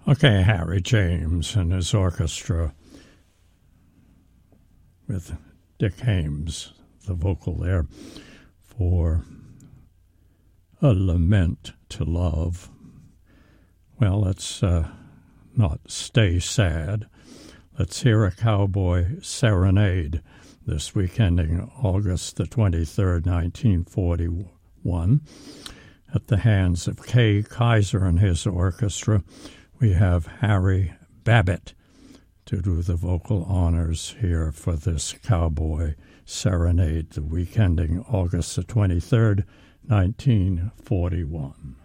Okay, Harry James and his orchestra with Dick Hames, the vocal there, for A Lament to Love. Well, let's not stay sad. Let's hear a cowboy serenade this week ending August the 23rd, 1941. At the hands of Kay Kaiser and his orchestra, we have Harry Babbitt to do the vocal honors here for this cowboy serenade, the week ending August the 23rd, 1941.